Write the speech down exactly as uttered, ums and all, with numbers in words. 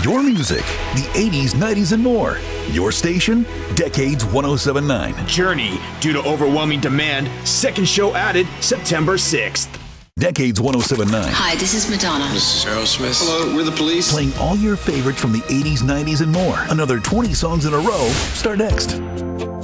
Your music, the eighties, nineties, and more. Your station, Decades one oh seven point nine. Journey, due to overwhelming demand, second show added September sixth. Decades one oh seven point nine. Hi, this is Madonna. This is Aerosmith. Hello, we're the Police. Playing all your favorites from the eighties, nineties, and more. Another twenty songs in a row start next.